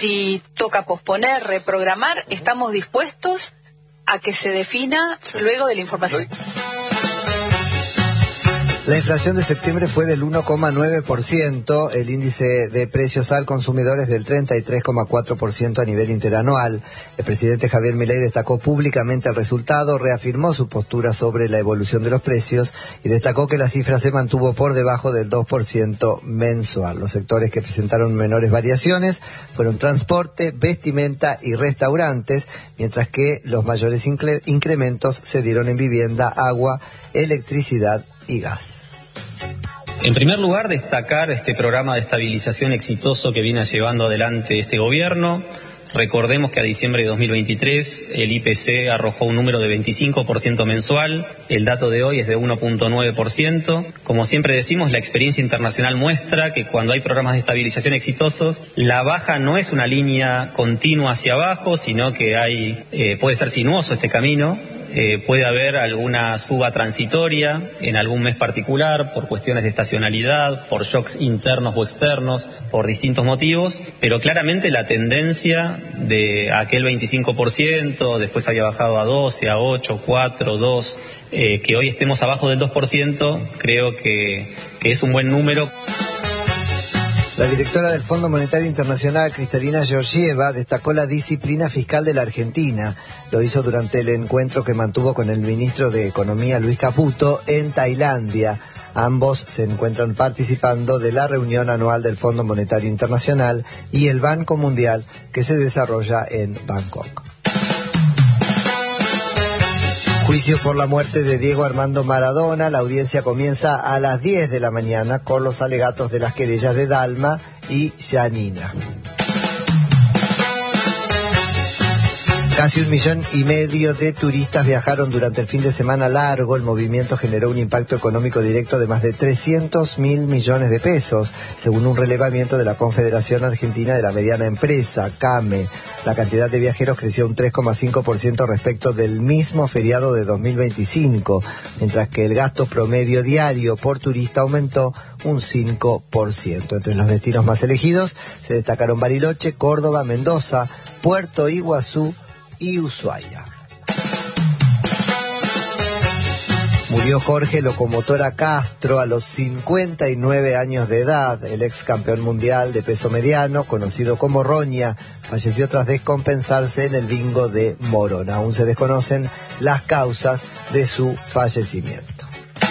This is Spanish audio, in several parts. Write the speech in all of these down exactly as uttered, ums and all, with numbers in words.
si toca posponer, reprogramar, estamos dispuestos a que se defina sí. luego de la información. La inflación de septiembre fue del uno coma nueve por ciento, el índice de precios al consumidor es del treinta y tres coma cuatro por ciento a nivel interanual. El presidente Javier Milei destacó públicamente el resultado, reafirmó su postura sobre la evolución de los precios y destacó que la cifra se mantuvo por debajo del dos por ciento mensual. Los sectores que presentaron menores variaciones fueron transporte, vestimenta y restaurantes, mientras que los mayores incre- incrementos se dieron en vivienda, agua, electricidad y gas. En primer lugar, destacar este programa de estabilización exitoso que viene llevando adelante este gobierno. Recordemos que a diciembre de dos mil veintitrés el I P C arrojó un número de veinticinco por ciento mensual, el dato de hoy es de uno punto nueve por ciento. Como siempre decimos, la experiencia internacional muestra que cuando hay programas de estabilización exitosos, la baja no es una línea continua hacia abajo, sino que hay eh, puede ser sinuoso este camino. Eh, puede haber alguna suba transitoria en algún mes particular por cuestiones de estacionalidad, por shocks internos o externos, por distintos motivos, pero claramente la tendencia de aquel veinticinco por ciento, después había bajado a doce, a ocho, cuatro, dos, eh, que hoy estemos abajo del dos por ciento, creo que, que es un buen número. La directora del Fondo Monetario Internacional, Kristalina Georgieva, destacó la disciplina fiscal de la Argentina. Lo hizo durante el encuentro que mantuvo con el ministro de Economía, Luis Caputo, en Tailandia. Ambos se encuentran participando de la reunión anual del Fondo Monetario Internacional y el Banco Mundial, que se desarrolla en Bangkok. Juicio por la muerte de Diego Armando Maradona. La audiencia comienza a las diez de la mañana con los alegatos de las querellas de Dalma y Yanina. Casi un millón y medio de turistas viajaron durante el fin de semana largo. El movimiento generó un impacto económico directo de más de trescientos mil millones de pesos, según un relevamiento de la Confederación Argentina de la Mediana Empresa, CAME. La cantidad de viajeros creció un tres coma cinco por ciento respecto del mismo feriado de dos mil veinticinco, mientras que el gasto promedio diario por turista aumentó un cinco por ciento. Entre los destinos más elegidos se destacaron Bariloche, Córdoba, Mendoza, Puerto Iguazú y Ushuaia. Murió Jorge Locomotora Castro a los cincuenta y nueve años de edad. El ex campeón mundial de peso mediano, conocido como Roña, falleció tras descompensarse en el bingo de Morón. Aún se desconocen las causas de su fallecimiento.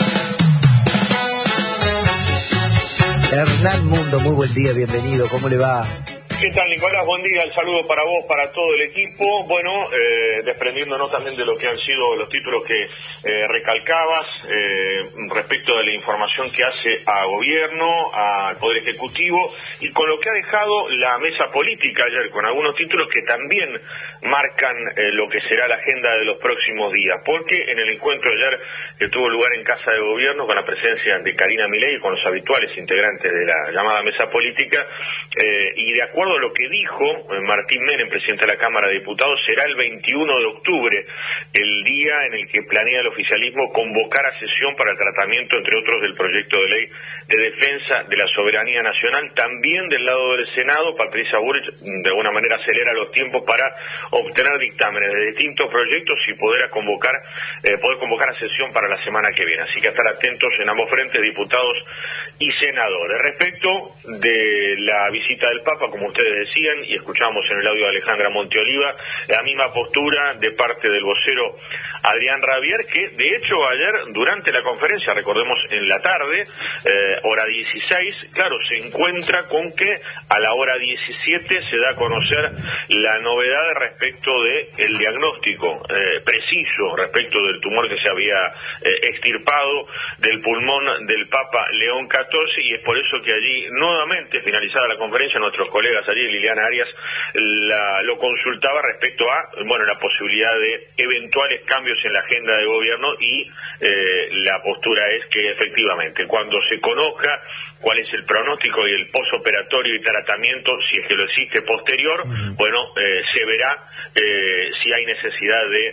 Hernán Mundo, muy buen día, bienvenido, ¿cómo le va? ¿Qué tal, Nicolás? Buen día, el saludo para vos, para todo el equipo. Bueno, eh, desprendiéndonos también de lo que han sido los títulos que eh, recalcabas eh, respecto de la información que hace a gobierno, al Poder Ejecutivo, y con lo que ha dejado la mesa política ayer, con algunos títulos que también marcan eh, lo que será la agenda de los próximos días. Porque en el encuentro ayer que tuvo lugar en Casa de Gobierno, con la presencia de Karina Milei y con los habituales integrantes de la llamada mesa política, eh, y de acuerdo a lo que dijo Martín Menem, presidente de la Cámara de Diputados, será el veintiuno de octubre, el día en el que planea el oficialismo convocar a sesión para el tratamiento, entre otros, del proyecto de ley de defensa de la soberanía nacional. También del lado del Senado, Patricia Bullrich de alguna manera acelera los tiempos para obtener dictámenes de distintos proyectos y poder a convocar, eh, poder convocar a sesión para la semana que viene. Así que estar atentos en ambos frentes, diputados y senadores. Respecto de la visita del Papa, como ustedes decían, y escuchamos en el audio de Alejandra Monteoliva, la misma postura de parte del vocero Adrián Rabier, que de hecho ayer durante la conferencia, recordemos en la tarde, eh, hora dieciséis, claro, se encuentra con que a la hora diecisiete se da a conocer la novedad respecto de el diagnóstico eh, preciso respecto del tumor que se había eh, extirpado del pulmón del Papa León catorce, y es por eso que allí, nuevamente, finalizada la conferencia, nuestros colegas allí, Liliana Arias, la, lo consultaba respecto a, bueno, la posibilidad de eventuales cambios en la agenda de gobierno, y eh, la postura es que efectivamente, cuando se conozca cuál es el pronóstico y el posoperatorio y tratamiento, si es que lo existe posterior, uh-huh. bueno, eh, se verá eh, si hay necesidad de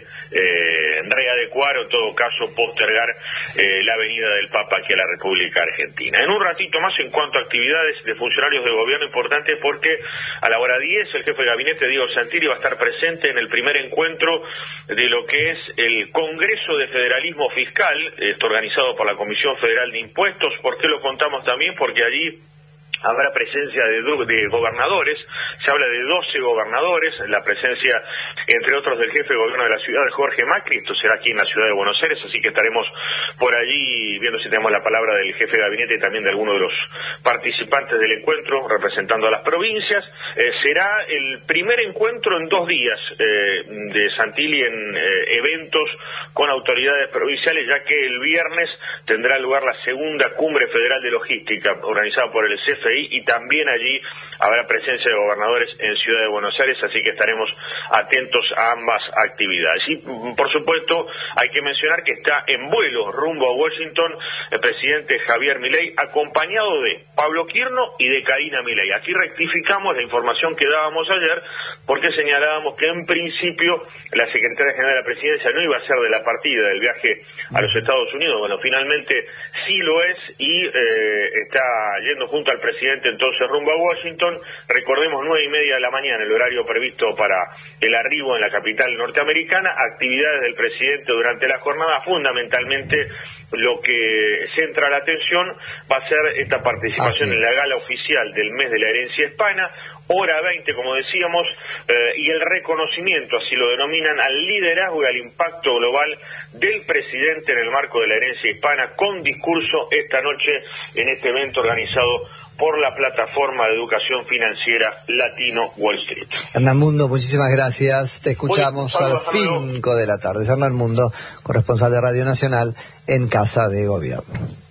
eh, readecuar o en todo caso postergar eh, la venida del Papa aquí a la República Argentina. En un ratito más, en cuanto a actividades de funcionarios de gobierno, importante porque a la hora diez el jefe de gabinete Diego Santilli va a estar presente en el primer encuentro de lo que es el Congreso de Federalismo Fiscal, esto organizado por la Comisión Federal de Impuestos. ¿Por qué lo contamos también? Porque allí habrá presencia de, de gobernadores, se habla de doce gobernadores, la presencia, entre otros, del jefe de gobierno de la ciudad, Jorge Macri. Esto será aquí en la ciudad de Buenos Aires, así que estaremos por allí viendo si tenemos la palabra del jefe de gabinete y también de alguno de los participantes del encuentro, representando a las provincias. Eh, será el primer encuentro en dos días eh, de Santilli en eh, eventos con autoridades provinciales, ya que el viernes tendrá lugar la segunda Cumbre Federal de Logística, organizada por el C F E, y también allí habrá presencia de gobernadores en Ciudad de Buenos Aires, así que estaremos atentos a ambas actividades. Y por supuesto hay que mencionar que está en vuelo rumbo a Washington el presidente Javier Milei, acompañado de Pablo Quirno y de Karina Milei. Aquí rectificamos la información que dábamos ayer, porque señalábamos que en principio la secretaria general de la presidencia no iba a ser de la partida del viaje a los Estados Unidos. Bueno, finalmente sí lo es y eh, está yendo junto al presidente entonces rumbo a Washington. Recordemos, nueve y media de la mañana, el horario previsto para el arribo en la capital norteamericana. Actividades del presidente durante la jornada, fundamentalmente lo que centra la atención va a ser esta participación en la gala oficial del mes de la herencia hispana, hora veinte, como decíamos, eh, y el reconocimiento, así lo denominan, al liderazgo y al impacto global del presidente en el marco de la herencia hispana, con discurso esta noche en este evento organizado por la plataforma de educación financiera Latino Wall Street. Hernán Mundo, muchísimas gracias. Te escuchamos a las cinco de la tarde. Hernán Mundo, corresponsal de Radio Nacional en Casa de Gobierno.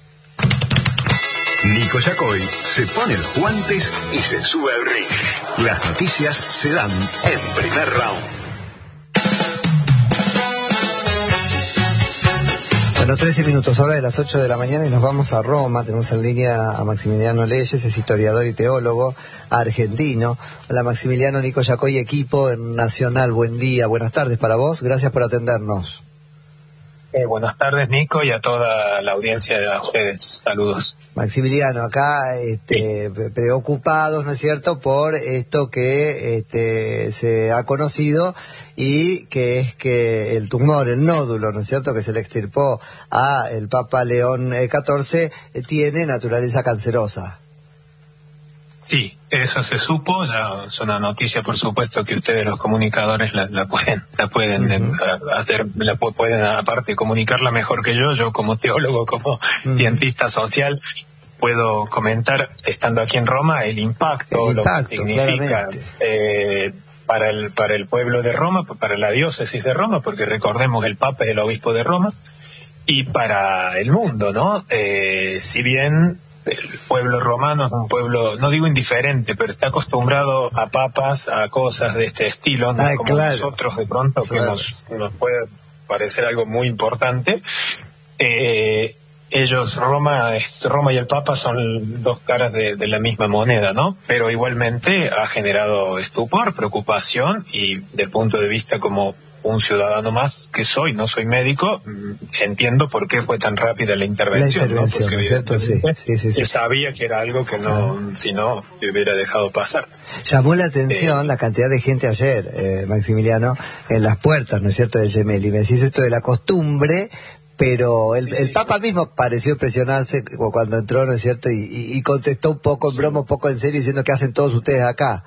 Nico Yacoy se pone los guantes y se sube al ring. Las noticias se dan en primer round. Bueno, trece minutos, ahora de las ocho de la mañana, y nos vamos a Roma. Tenemos en línea a Maximiliano Leyes, es historiador y teólogo argentino. Hola Maximiliano, Nico Yacoy, equipo en Nacional, buen día, buenas tardes para vos, gracias por atendernos. Eh, buenas tardes, Nico, y a toda la audiencia de ustedes. Saludos. Maximiliano, acá este, sí. preocupados, ¿no es cierto?, por esto que este, se ha conocido, y que es que el tumor, el nódulo, ¿no es cierto?, que se le extirpó a el Papa León catorce, tiene naturaleza cancerosa. Sí, eso se supo, ya es una noticia, por supuesto, que ustedes los comunicadores la, la pueden, la pueden uh-huh. hacer, la pueden aparte comunicarla mejor que yo. Yo como teólogo, como uh-huh. cientista social, puedo comentar, estando aquí en Roma, el impacto, el impacto lo que significa eh, para el para el pueblo de Roma, para la diócesis de Roma, porque recordemos el Papa es el obispo de Roma, y para el mundo, ¿no? Eh, si bien el pueblo romano es un pueblo, no digo indiferente, pero está acostumbrado a papas, a cosas de este estilo, no ah, como claro. nosotros de pronto, claro. que nos, nos puede parecer algo muy importante. Eh, ellos, Roma, Roma y el Papa son dos caras de, de la misma moneda, ¿no? Pero igualmente ha generado estupor, preocupación, y del punto de vista como un ciudadano más que soy, no soy médico, entiendo por qué fue tan rápida la intervención. La intervención, ¿no? Porque ¿cierto? Sí, sí, sí, sí. sabía que era algo que no, ah. si no, me hubiera dejado pasar. Llamó la atención eh, la cantidad de gente ayer, eh, Maximiliano, en las puertas, ¿no es cierto?, del Gemelli. Me decís esto de la costumbre, pero el, sí, el sí, Papa sí. mismo pareció impresionarse cuando entró, ¿no es cierto?, y, y, y contestó un poco en sí. broma, un poco en serio, diciendo que hacen todos ustedes acá.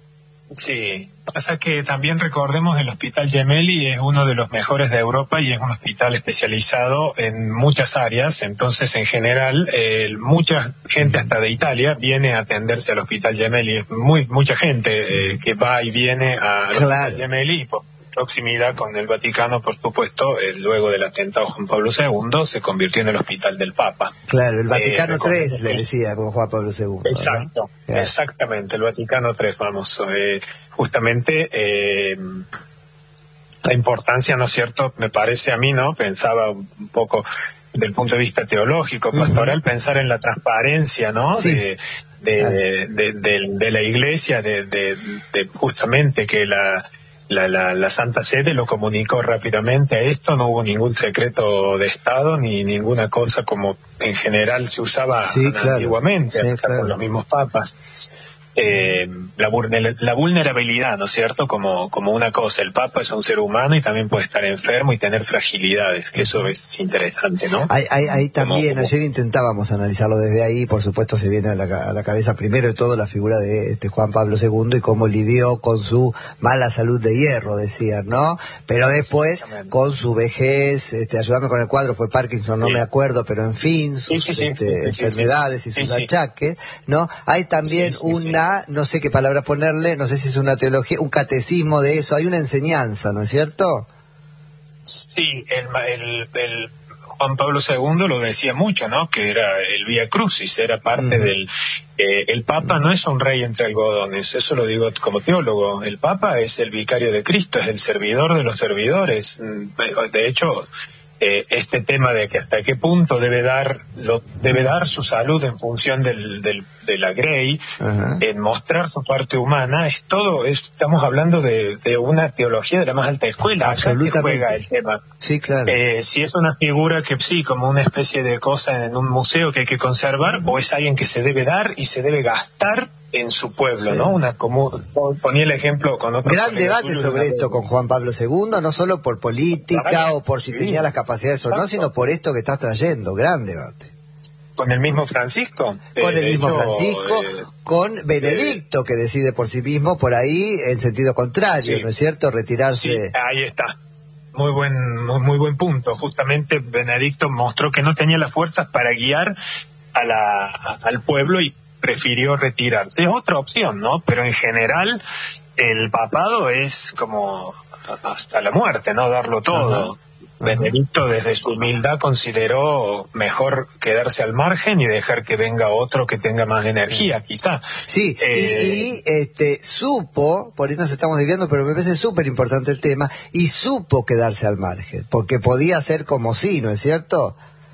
Sí, pasa que también recordemos el Hospital Gemelli es uno de los mejores de Europa y es un hospital especializado en muchas áreas, entonces en general eh, mucha gente hasta de Italia viene a atenderse al Hospital Gemelli, es muy mucha gente eh, que va y viene al claro. Hospital Gemelli, y por proximidad con el Vaticano, por supuesto, eh, luego del atentado Juan Pablo segundo se convirtió en el Hospital del Papa. Claro, el Vaticano eh, tres le decía con Juan Pablo segundo. Exacto, ¿no? Claro. Exactamente, el Vaticano tres, vamos, eh, justamente eh, la importancia, ¿no es cierto?, me parece a mí, ¿no?, pensaba un poco del punto de vista teológico, pastoral, uh-huh. pensar en la transparencia, ¿no? Sí. De, de, de, de, de, de la Iglesia, de, de, de justamente que la, la, la, la Santa Sede lo comunicó rápidamente a esto, no hubo ningún secreto de Estado ni ninguna cosa como en general se usaba sí, claro. antiguamente, sí, hasta claro. con los mismos papas. Eh, la, la vulnerabilidad, ¿no es cierto? Como, como una cosa, el Papa es un ser humano y también puede estar enfermo y tener fragilidades, que eso es interesante, ¿no? Ahí, ahí, ahí también, como, ayer intentábamos analizarlo desde ahí, por supuesto se viene a la, a la cabeza primero de todo la figura de este Juan Pablo segundo y cómo lidió con su mala salud de hierro, decían, ¿no? Pero después, con su vejez, este, ayúdame con el cuadro, fue Parkinson, no sí. me acuerdo, pero en fin, sus sí, sí, este, sí, sí, enfermedades sí, sí. y sus sí, achaques, ¿no? Hay también sí, sí, una no sé qué palabra ponerle, no sé si es una teología, un catecismo de eso, hay una enseñanza, ¿no es cierto? Sí, el, el, el Juan Pablo segundo lo decía mucho, ¿no? Que era el Vía Crucis, era parte uh-huh. del... Eh, el Papa no es un rey entre algodones, eso lo digo como teólogo. El Papa es el vicario de Cristo, es el servidor de los servidores. De hecho... Eh, este tema de que hasta qué punto debe dar lo, debe dar su salud en función del, del de la Grey, uh-huh. en mostrar su parte humana, es todo, es, estamos hablando de, de una teología de la más alta escuela. Acá se juega el tema. Sí, claro. Eh, si es una figura que sí, como una especie de cosa en un museo que hay que conservar, uh-huh. o es alguien que se debe dar y se debe gastar en su pueblo, sí. ¿no? Una como ponía el ejemplo con otro gran debate sobre esto vez. Con Juan Pablo segundo, no solo por política claro, o por si sí. tenía las capacidades o no, sino por esto que estás trayendo, gran debate. Con el mismo Francisco. Con eh, el mismo hecho, Francisco, eh, con Benedicto, eh, que decide por sí mismo, por ahí, en sentido contrario, sí. ¿no es cierto? Retirarse. Sí, ahí está. Muy buen, muy, muy buen punto. Justamente Benedicto mostró que no tenía las fuerzas para guiar a la, a, al pueblo y prefirió retirarse. Es otra opción, ¿no? Pero en general el papado es como hasta la muerte, ¿no? Darlo todo. Ajá. Benedicto desde su humildad consideró mejor quedarse al margen y dejar que venga otro que tenga más energía, quizá. Sí, eh, y, y este supo, por ahí nos estamos desviando, pero me parece súper importante el tema, y supo quedarse al margen, porque podía ser como sí, ¿no es cierto?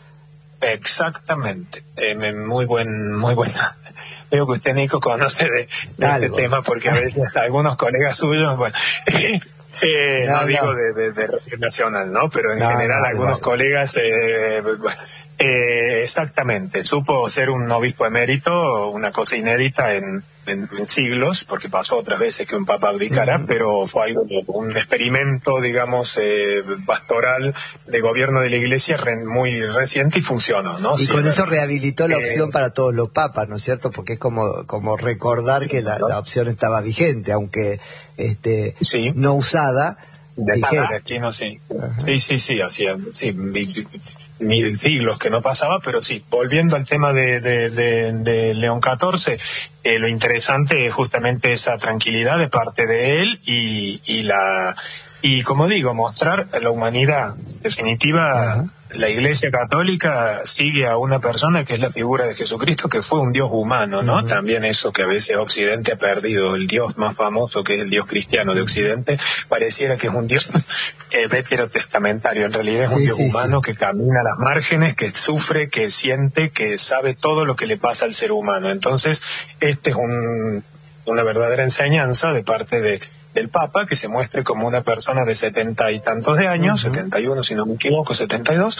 Exactamente, eh, muy buen, muy buena. Veo que usted, Nico, conoce de, de este tema, porque a veces algunos colegas suyos, bueno, eh, no, no, no digo de, de, de Red Nacional, ¿no? Pero en no, general no, algunos no. colegas, eh, bueno, eh, exactamente, supo ser un obispo emérito, una cosa inédita en, en, en siglos, porque pasó otras veces que un papa abdicara, uh-huh. pero fue algo, un experimento, digamos, eh, pastoral de gobierno de la Iglesia re, muy reciente y funcionó, ¿no? Y sí, con eso rehabilitó la eh, opción para todos los papas, ¿no es cierto? Porque es como, como recordar que la, la opción estaba vigente, aunque este sí. no usada. De aquí no sí. Ajá. Sí, sí, sí, hacía sí, mil, mil siglos que no pasaba, pero sí, volviendo al tema de, de, de, de León catorce, eh, lo interesante es justamente esa tranquilidad de parte de él y, y la y como digo, mostrar a la humanidad definitiva. Ajá. La Iglesia Católica sigue a una persona que es la figura de Jesucristo, que fue un Dios humano, ¿no? Uh-huh. También eso que a veces Occidente ha perdido, el Dios más famoso, que es el Dios cristiano de Occidente, pareciera que es un Dios eh, veterotestamentario, en realidad es sí, un Dios sí, humano sí. que camina a las márgenes, que sufre, que siente, que sabe todo lo que le pasa al ser humano. Entonces, este es un, una verdadera enseñanza de parte de del Papa, que se muestre como una persona de setenta y tantos de años, uh-huh. setenta y uno si no me equivoco, setenta y dos,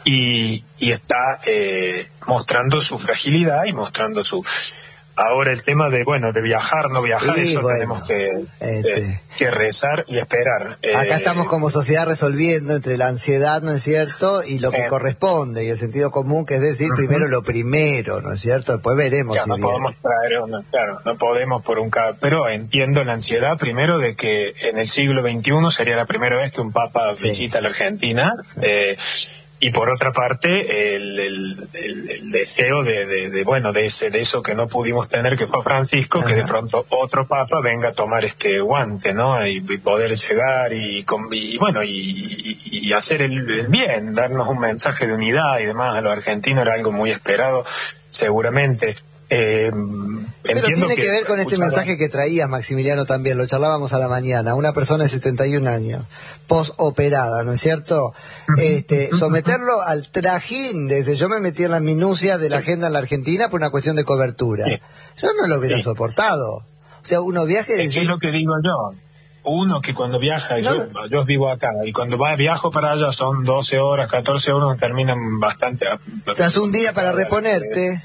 y, y está eh, mostrando su fragilidad y mostrando su... Ahora el tema de, bueno, de viajar, no viajar, sí, eso bueno, tenemos que, este... eh, que rezar y esperar. Acá eh, estamos como sociedad resolviendo entre la ansiedad, ¿no es cierto?, y lo que eh, corresponde, y el sentido común, que es decir, uh-huh. primero lo primero, ¿no es cierto?, después veremos. Claro, si no viene. podemos traer una, claro, no podemos por un caso, pero entiendo la ansiedad primero de que en el siglo veintiuno sería la primera vez que un papa sí. visita la Argentina, sí. eh, y por otra parte el, el, el, el deseo de, de, de bueno de ese de eso que no pudimos tener, que fue Francisco, Ajá. que de pronto otro papa venga a tomar este guante, ¿no? Y, y poder llegar y, y bueno y, y, y hacer el, el bien, darnos un mensaje de unidad y demás a los argentinos, era algo muy esperado seguramente. eh, Pero entiendo tiene que, que ver con este mensaje que traías, Maximiliano, también, lo charlábamos a la mañana, una persona de setenta y un años, postoperada, ¿no es cierto? Uh-huh. Este, uh-huh. Someterlo al trajín, desde yo me metí en las minucias de la sí. agenda en la Argentina por una cuestión de cobertura. Sí. Yo no lo hubiera sí. soportado. O sea, uno viaje... Es decir... que es lo que digo yo. Uno que cuando viaja, no, yo, no. yo vivo acá, y cuando va viajo para allá son doce horas, catorce horas, terminan bastante... Estás un día para reponerte...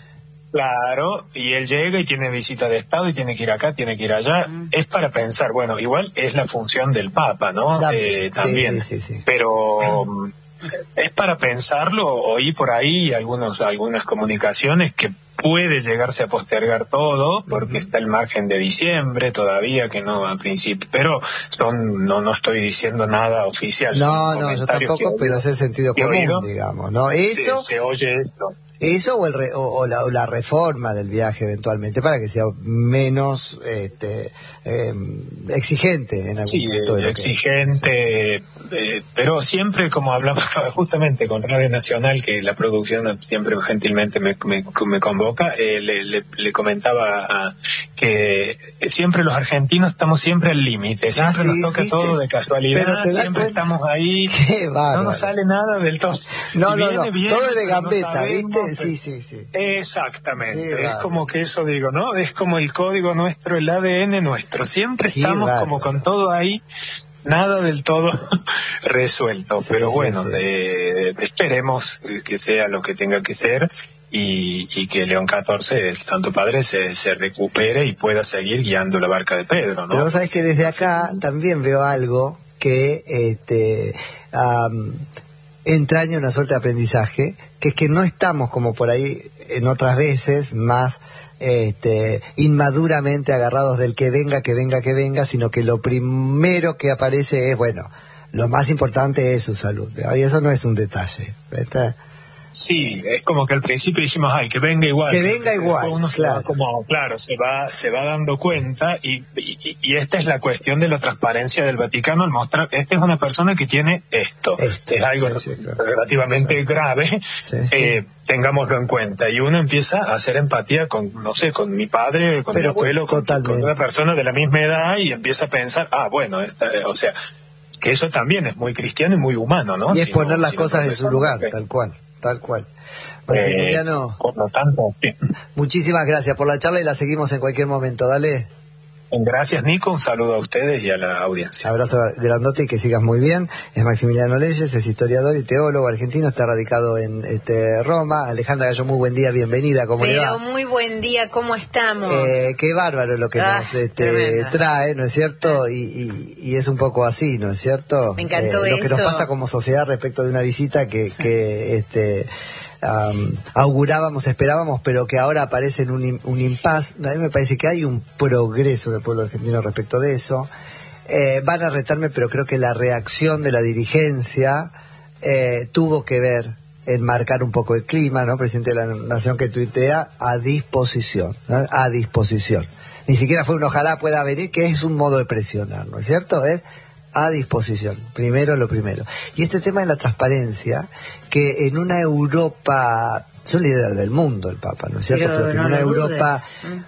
Claro, y él llega y tiene visita de Estado y tiene que ir acá, tiene que ir allá. Mm. Es para pensar, bueno, igual es la función del Papa, ¿no? La, eh, también, sí, sí, sí, sí. Pero mm. es para pensarlo. Oí por ahí algunos, algunas comunicaciones que puede llegarse a postergar todo porque uh-huh. está el margen de diciembre todavía, que no al principio, pero son no no estoy diciendo nada oficial. No, no, yo tampoco, pero es el sentido común, oído, digamos, ¿no? Eso se, se oye eso. Eso o, el re, o, o, la, o la reforma del viaje eventualmente para que sea menos este, eh, exigente en algún sí, punto de lo exigente, que... eh, pero siempre como hablamos justamente con Radio Nacional, que la producción siempre gentilmente me, me, me convoca, eh, le, le, le comentaba a, que siempre los argentinos estamos siempre al límite, siempre ah, sí, nos toca ¿viste? Todo de casualidad, siempre estamos ahí, no nos sale nada del todo. No, no, no, viene, todo es de gambeta, no ¿viste? Sí, sí, sí. Exactamente. Sí, es como que eso digo, ¿no? Es como el código nuestro, el A D N nuestro. Siempre sí, estamos raro. Como con todo ahí, nada del todo resuelto. Sí, pero bueno, sí, sí. Eh, esperemos que sea lo que tenga que ser y, y que León catorce, el Santo Padre, se, se recupere y pueda seguir guiando la barca de Pedro, ¿no? Pero sabes que desde acá también veo algo que este um, entraña una suerte de aprendizaje, que es que no estamos como por ahí en otras veces más este, inmaduramente agarrados del que venga, que venga, que venga, sino que lo primero que aparece es, bueno, lo más importante es su salud. Y eso no es un detalle, ¿verdad? Sí, es como que al principio dijimos, ay, que venga igual. Que venga igual, uno claro. Se va como, claro, se va, se va dando cuenta y, y, y esta es la cuestión de la transparencia del Vaticano al mostrar, esta es una persona que tiene esto, esto es algo sí, sí, claro. relativamente sí. grave, sí, sí. Eh, tengámoslo en cuenta. Y uno empieza a hacer empatía con, no sé, con mi padre, con Pero mi abuelo, con, con una persona de la misma edad y empieza a pensar, ah, bueno, esta, o sea, que eso también es muy cristiano y muy humano, ¿no? Y es si poner no, las si cosas no en su lugar, tal cual. Tal cual. Maximiliano, eh, por lo tanto, sí. Muchísimas gracias por la charla y la seguimos en cualquier momento. Dale. Gracias, Nico. Un saludo a ustedes y a la audiencia. Abrazo grandote y que sigas muy bien. Es Maximiliano Leyes, es historiador y teólogo argentino, está radicado en este, Roma. Alejandra Gallo, muy buen día, bienvenida. ¿Cómo Pero le va? Muy buen día, ¿cómo estamos? Eh, qué bárbaro lo que ah, nos este, trae, ¿no es cierto? Y, y, y es un poco así, ¿no es cierto? Me encantó eh, esto. Lo que nos pasa como sociedad respecto de una visita que, sí. que este... Um, augurábamos, esperábamos, pero que ahora aparece en un, un impas. A mí me parece que hay un progreso del pueblo argentino respecto de eso. Eh, van a retarme, pero creo que la reacción de la dirigencia eh, tuvo que ver en marcar un poco el clima, ¿no? Presidente de la Nación que tuitea a disposición, ¿no? A disposición. Ni siquiera fue un ojalá pueda venir, que es un modo de presionar, ¿no es cierto? Es a disposición, primero lo primero. Y este tema de la transparencia, que en una Europa, es un líder del mundo el Papa, ¿no es cierto? Pero, Pero que no en una Europa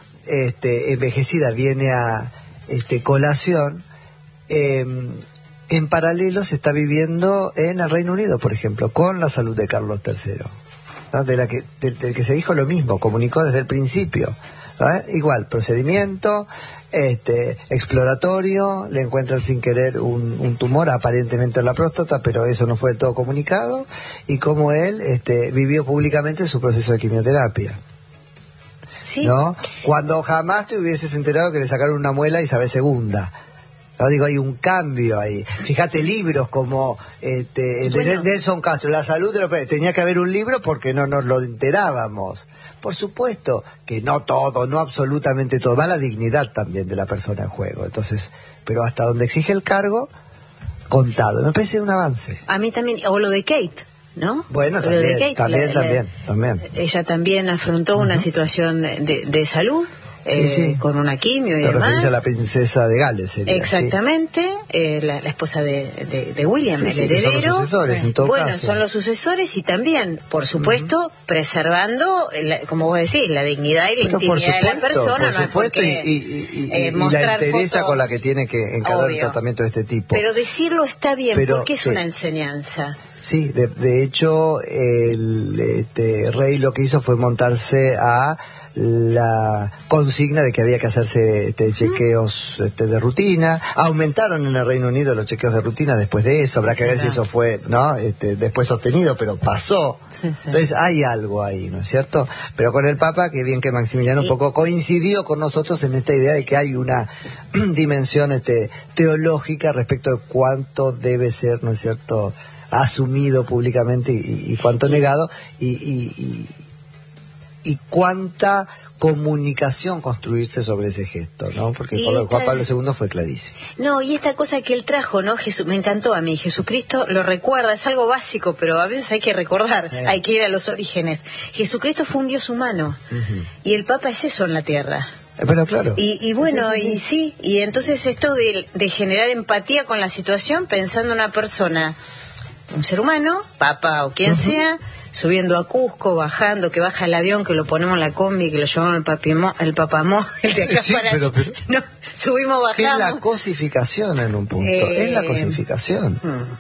este, envejecida viene a este, colación, eh, en paralelo se está viviendo en el Reino Unido, por ejemplo, con la salud de Carlos tercero, ¿no? de la que, del, del que se dijo lo mismo, comunicó desde el principio, ¿no? Igual, procedimiento este exploratorio, le encuentran sin querer un, un tumor aparentemente en la próstata, pero eso no fue todo comunicado, y como él este vivió públicamente su proceso de quimioterapia. Sí. ¿No? Cuando jamás te hubieses enterado que le sacaron una muela Isabel segunda. No, digo, hay un cambio ahí. Fíjate, libros como este, el bueno. de Nelson Castro, La salud de los... Tenía que haber un libro porque no nos lo enterábamos. Por supuesto que no todo, no absolutamente todo. Va la dignidad también de la persona en juego. Entonces, pero hasta donde exige el cargo, contado. Me parece un avance. A mí también, o lo de Kate, ¿no? Bueno, también, Kate, también, la, también, la, también. Ella también afrontó uh-huh. una situación de, de, de salud. eh, Sí, sí. con una quimio y Te demás. referís a la princesa de Gales, sería, Exactamente, eh, la, la esposa de, de, de William, Sí, el sí, que son los heredero. sucesores, en todo bueno, caso. son los sucesores y también, por supuesto, preservando, la- como vos decís, la dignidad y la Pero por intimidad de la supuesto, persona. por No es supuesto, porque, y, y, y- y- eh, y la mostrar entereza fotos- con la que tiene que encarar Obvio. el tratamiento de este tipo. Pero decirlo está bien, Pero, porque es sí. una enseñanza. Sí, de, de hecho, el este, rey lo que hizo fue montarse a la consigna de que había que hacerse este, chequeos este, de rutina. Aumentaron en el Reino Unido los chequeos de rutina después de eso. Habrá que ver si eso fue no este, después sostenido, pero pasó. Sí, sí. Entonces hay algo ahí, ¿no es cierto? Pero con el Papa, que bien que Maximiliano un poco coincidió con nosotros en esta idea de que hay una dimensión este, teológica respecto de cuánto debe ser, ¿no es cierto?, asumido públicamente y, y cuánto negado, y, y, y, y cuánta comunicación construirse sobre ese gesto, ¿no? Porque Y con lo de Juan esta- Pablo segundo fue clarísimo. No, y esta cosa que él trajo, ¿no? Jesús, me encantó a mí. Jesucristo lo recuerda, es algo básico, pero a veces hay que recordar, Eh. hay que ir a los orígenes. Jesucristo fue un Dios humano, Ujú. y el Papa es eso en la tierra. Eh, Pero claro. Y, y bueno, Sí, sí, sí. y sí, y entonces esto de, de generar empatía con la situación, pensando en una persona, un ser humano, Papa o quien Ujú. sea, subiendo a Cusco, bajando, que baja el avión, que lo ponemos en la combi, que lo llevamos al papimo, el papamó, el de acá Sí, para pero- allá. pero- No, subimos, Es la bajamos. cosificación en un punto. Eh, es la cosificación.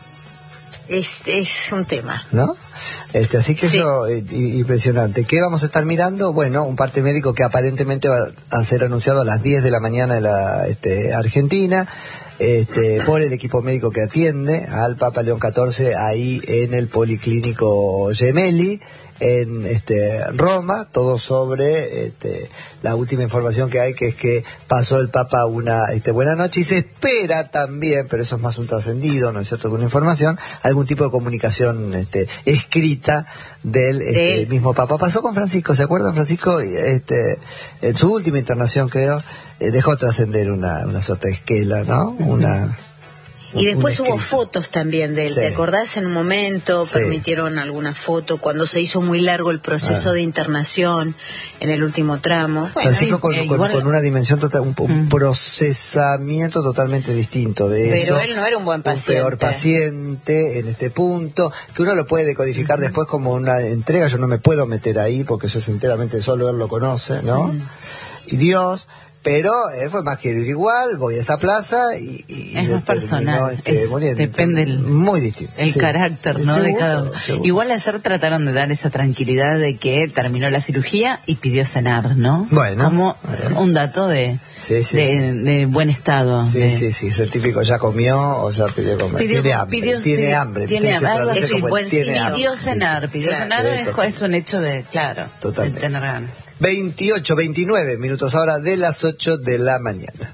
Mm. Es, es un tema. ¿No? Este, así que Sí. eso eh, i- impresionante. ¿Qué vamos a estar mirando? Bueno, un parte médico que aparentemente va a ser anunciado a las diez de la mañana de la este, Argentina, este, por el equipo médico que atiende al Papa León catorce ahí en el Policlínico Gemelli en este, Roma, todo sobre este, la última información que hay, que es que pasó el Papa una este, buena noche, y se espera también, pero eso es más un trascendido, ¿no es cierto?, que una información, algún tipo de comunicación este, escrita del este, De él. mismo Papa. Pasó con Francisco, ¿se acuerdan? Francisco, este, en su última internación, creo, eh, dejó trascender una, una suerte de esquela, ¿no? Una... Y después un hubo escrito. fotos también de él, Sí. ¿te acordás? En un momento Sí. permitieron alguna foto cuando se hizo muy largo el proceso Ah. de internación en el último tramo. Bueno, Francisco y- con, eh, con- igual- con una dimensión total, un, un Mm. procesamiento totalmente distinto de Pero eso. él no era un buen paciente. peor paciente en este punto, que uno lo puede decodificar después como una entrega. Yo no me puedo meter ahí porque eso es enteramente solo él lo conoce, ¿no? Y Dios. Pero él fue más que ir igual, voy a esa plaza y... y Es más terminó, personal, este, es- muriendo. depende el- Muy distinto. El sí. carácter, ¿no? de Seguro, cada uno. seguro. Igual ayer trataron de dar esa tranquilidad de que terminó la cirugía y pidió cenar, ¿no? Bueno, Como bueno. un dato de, Sí, sí, de, sí. de buen estado. Sí, de- sí, sí, ese típico ya comió o ya pidió comer. Pidió- tiene hambre, pidió- tiene sí, hambre. tiene se hambre, algo traduce así, como el buen tiene signo. hambre. Pidió Sí, cenar, sí. pidió Claro. cenar, Sí, es, total. es un hecho de, claro, Totalmente. de tener ganas. veintiocho, veintinueve minutos ahora de las ocho de la mañana.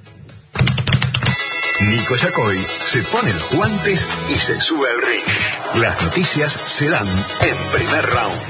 Nico Yacoy se pone los guantes y se sube al ring. Las noticias se dan en primer round.